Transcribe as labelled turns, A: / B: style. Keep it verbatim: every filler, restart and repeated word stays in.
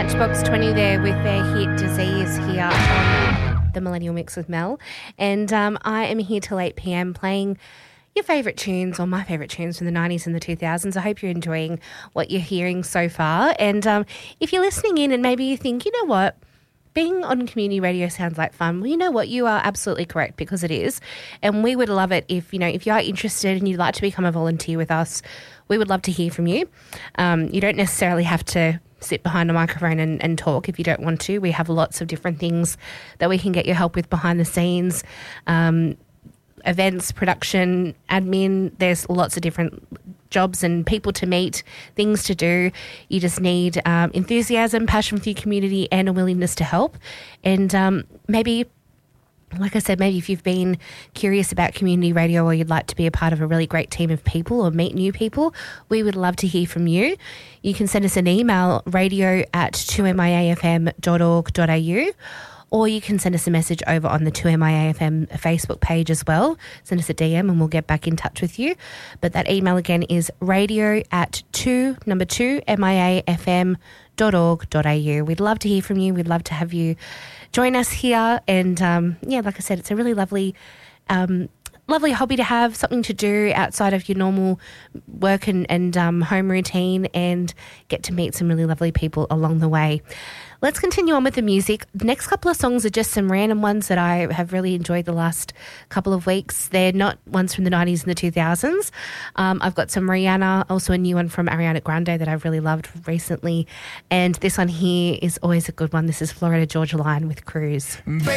A: Matchbox twenty there with their hit Disease here on the Millennial Mix with Mel. And um, I am here till eight p.m. playing your favourite tunes or my favourite tunes from the nineties and the two thousands. I hope you're enjoying what you're hearing so far. And um, if you're listening in and maybe you think, you know what, being on community radio sounds like fun. Well, you know what? You are absolutely correct because it is. And we would love it if, you know, if you are interested and you'd like to become a volunteer with us, we would love to hear from you. Um, you don't necessarily have to sit behind a microphone and, and talk if you don't want to. We have lots of different things that we can get your help with behind the scenes, um, events, production, admin. There's lots of different jobs and people to meet, things to do. You just need um, enthusiasm, passion for your community and a willingness to help. And um, maybe, like I said, maybe if you've been curious about community radio or you'd like to be a part of a really great team of people or meet new people, we would love to hear from you. You can send us an email, radio at two m i a f m dot org dot a u, or you can send us a message over on the two M I A F M Facebook page as well. Send us a D M and we'll get back in touch with you. But that email again is radio at two, number two, M I A F M dot org dot a u. We'd love to hear from you. We'd love to have you join us here. And um, yeah, like I said, it's a really lovely um, lovely hobby to have, something to do outside of your normal work and, and um, home routine, and get to meet some really lovely people along the way. Let's continue on with the music. The next couple of songs are just some random ones that I have really enjoyed the last couple of weeks. They're not ones from the nineties and the two thousands. Um, I've got some Rihanna, also a new one from Ariana Grande that I've really loved recently. And this one here is always a good one. This is Florida Georgia Line with Cruise.